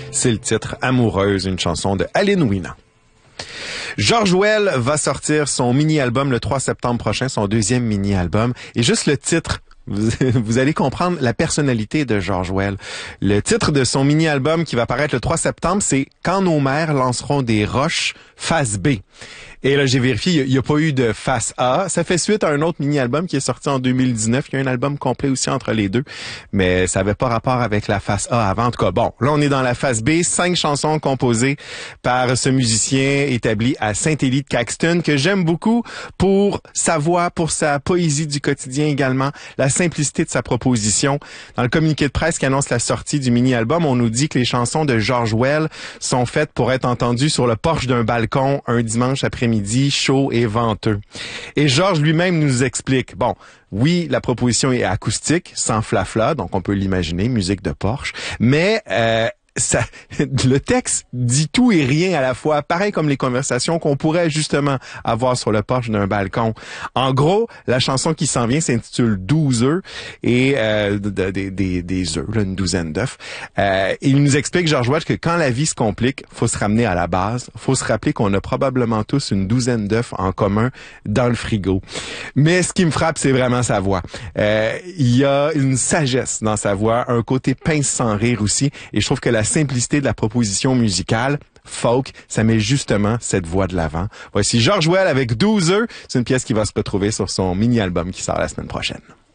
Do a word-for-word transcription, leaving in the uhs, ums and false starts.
C'est le titre Amoureuse, une chanson de Aline Ouinan. George Well va sortir son mini-album le trois septembre prochain, son deuxième mini-album. Et juste le titre, vous, vous allez comprendre la personnalité de George Well. Le titre de son mini-album qui va paraître le trois septembre, c'est « Quand nos mères lanceront des roches, face B ». Et là, j'ai vérifié, il n'y a, a pas eu de face A. Ça fait suite à un autre mini-album qui est sorti en deux mille dix-neuf. Il y a un album complet aussi entre les deux, mais ça avait pas rapport avec la face A avant. En tout cas, bon, là, on est dans la face B. Cinq chansons composées par ce musicien établi à Saint-Élie de Caxton, que j'aime beaucoup pour sa voix, pour sa poésie du quotidien également, la simplicité de sa proposition. Dans le communiqué de presse qui annonce la sortie du mini-album, on nous dit que les chansons de George Well sont faites pour être entendues sur le porche d'un balcon un dimanche après midi chaud et venteux. Et Georges lui-même nous explique, bon, oui, la proposition est acoustique, sans flafla, donc on peut l'imaginer, musique de Porsche, mais euh, ça, le texte dit tout et rien à la fois, pareil comme les conversations qu'on pourrait justement avoir sur le porche d'un balcon. En gros, la chanson qui s'en vient s'intitule douze œufs et euh, des, des, des œufs, là, une douzaine d'œufs. Euh, il nous explique, George Well, que quand la vie se complique, faut se ramener à la base, faut se rappeler qu'on a probablement tous une douzaine d'œufs en commun dans le frigo. Mais ce qui me frappe, c'est vraiment sa voix. Euh, il y a une sagesse dans sa voix, un côté pince sans rire aussi, et je trouve que la simplicité de la proposition musicale, folk, ça met justement cette voix de l'avant. Voici George Well avec douze œufs. C'est une pièce qui va se retrouver sur son mini-album qui sort la semaine prochaine.